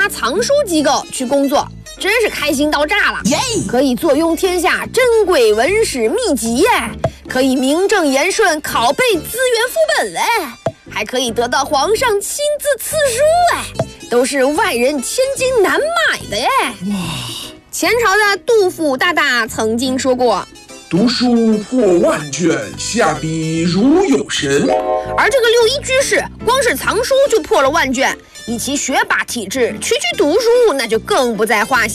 藏书机构去工作，真是开心到炸了！可以坐拥天下珍贵文史秘籍可以名正言顺拷贝资源副本还可以得到皇上亲自赐书都是外人千金难买的哇！前朝的杜甫大大曾经说过：“ 读书破万卷，下笔如有神。” 而这个六一居士光是藏书就破了万卷，以其学霸体质，区区读书那就更不在话下。